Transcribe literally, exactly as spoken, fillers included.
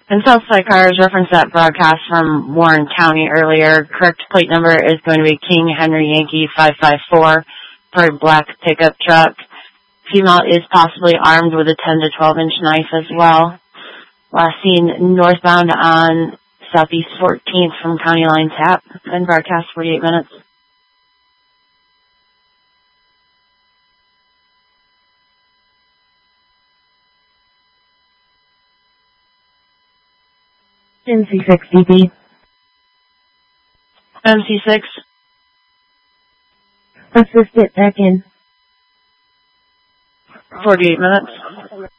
And Southside Cars referenced that broadcast from Warren County earlier. Correct plate number is going to be King Henry Yankee five five four for a black pickup truck. Female is possibly armed with a ten to twelve inch knife as well. Last seen northbound on Southeast fourteenth from County Line Tap. And broadcast forty-eight minutes. M C six D B. M C six. Assist it back in. forty-eight minutes.